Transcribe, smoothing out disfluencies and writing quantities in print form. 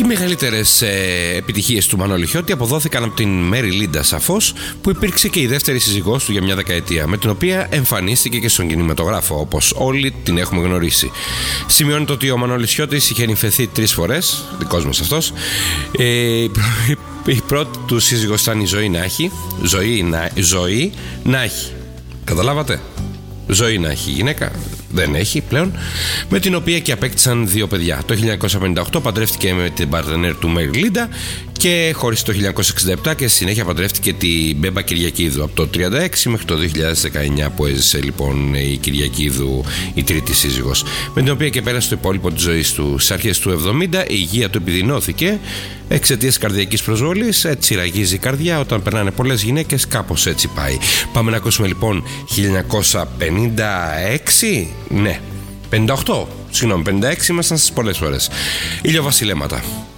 Οι μεγαλύτερες επιτυχίες του Μανώλη Χιώτη αποδόθηκαν από την Μέρι Λίντα, σαφώς, που υπήρξε και η δεύτερη σύζυγός του για μια δεκαετία, με την οποία εμφανίστηκε και στον κινηματογράφο, όπως όλοι την έχουμε γνωρίσει. Σημειώνεται ότι ο Μανώλης Χιώτης είχε νυμφευθεί 3 φορές, δικός μας αυτός. Η πρώτη του σύζυγος ήταν η Ζωή να έχει. Ζωή να έχει. Καταλάβατε? Ζωή να έχει γυναίκα. Δεν έχει πλέον. Με την οποία και απέκτησαν 2 παιδιά. Το 1958 παντρεύτηκε με την παρτενέρ του Μέρι Λίντα και χώρισε το 1967 και στη συνέχεια παντρεύτηκε την Μπέμπα Κυριακίδου από το 1936 μέχρι το 2019 που έζησε λοιπόν η Κυριακίδου, η τρίτη σύζυγος, με την οποία και πέρασε το υπόλοιπο της ζωής του. Στις αρχές του 70 η υγεία του επιδεινώθηκε εξαιτίας καρδιακής προσβολής. Έτσι ραγίζει η καρδιά όταν περνάνε πολλές γυναίκες, κάπως έτσι πάει. Πάμε να ακούσουμε λοιπόν 1956. Ναι, 58. Συγγνώμη, 56 ήμασταν στις πολλές φορές. Ηλιοβασιλέματα.